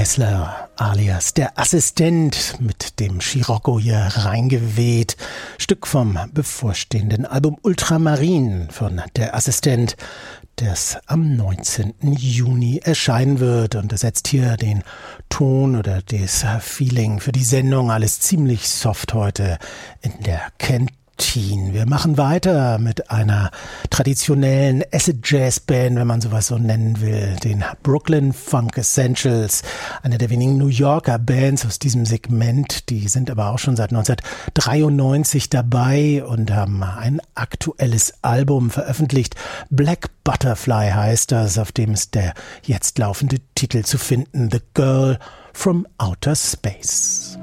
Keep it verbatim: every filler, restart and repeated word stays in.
Hassler alias der Assistent mit dem Scirocco hier reingeweht. Stück vom bevorstehenden Album Ultramarin von der Assistent, das am neunzehnten Juni erscheinen wird. Und das setzt hier den Ton oder das Feeling für die Sendung. Alles ziemlich soft heute in der Kantine. Wir machen weiter mit einer traditionellen Acid Jazz Band, wenn man sowas so nennen will, den Brooklyn Funk Essentials, eine der wenigen New Yorker Bands aus diesem Segment. Die sind aber auch schon seit neunzehnhundertdreiundneunzig dabei und haben ein aktuelles Album veröffentlicht. Black Butterfly heißt das, auf dem ist der jetzt laufende Titel zu finden, The Girl from Outer Space.